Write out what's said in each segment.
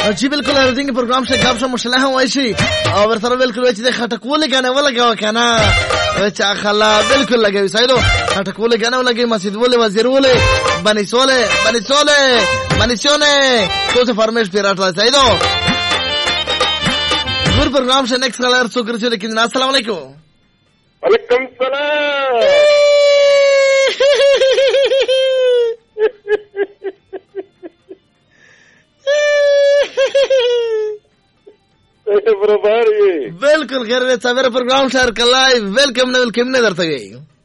जी बिल्कुल urging programme से गप से मुशला है वैसी और सर बिल्कुल वैसे दे खटकूले गाने वाला गावा कहना वैसे खला बिल्कुल लगे सैदो खटकूले गाने वाला के मस्जिद बोले वजीर बोले बनिसोले तो से फरमाइश पे रहा सैदो गुड प्रोग्राम से नेक्स्ट कलर सो कर लेकिन अस्सलाम वालेकुम वालेकुम सलाम बिल्कुल खैर सवेरे प्रोग्राम शेयर कर लाइव वेलकम ने दर तक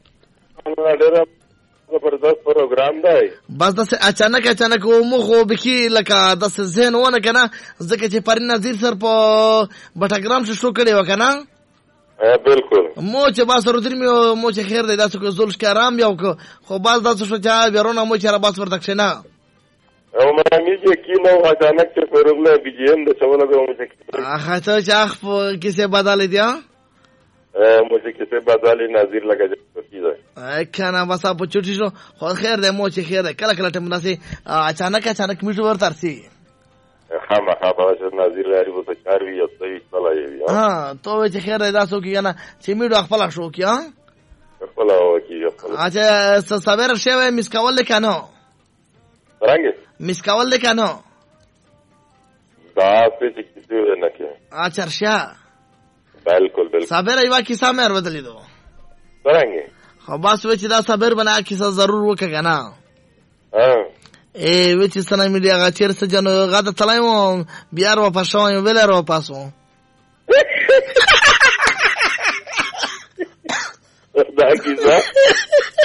जबरदस्त प्रोग्राम دی बस दस अचानक वो मुखो बिखी लका दस ذهن ونه کنه ځکه چې پرین نذیر سر په بټاګرام شو کړي وکنه بالکل مو چې باس رودري مو چې خیر دی تاسو کو زول شکه آرام یو خو باز تاسو شو چا بیرونه مو چې را باس ورتک شنه او مې چې کینو اچانک چې پروګرام بيجیم د څونه به مو چې ته چې اخ کیسه بدل دي मुझे किसे बदली नाजिर लगा जाए खाना बस आप छोटी जो खैर दे मो चे खैर कला कला टाइम से अचानक मीठू वर तरसी खामा नाजिर यारी वो तो चार भी होता है चला ये हां तो वे चे खैर दास हो कि ना सिमीडो अखपला शो किया अखपला हो कि अच्छा सवेर शेवे मिसकावल ले कानो करेंगे मिसकावल ले कानो दास पे किसी ने क्या अच्छा रशिया बिल्कुल साबर अयवा किसा में बदली दो करेंगे बस वे चिदा साबर बना किसा जरूर वो क्या ना वे चिस्तना मीडिया का चेर से जनो गाता तलाइमो बियार वा पासो यो बेलर वा पासो दा किसा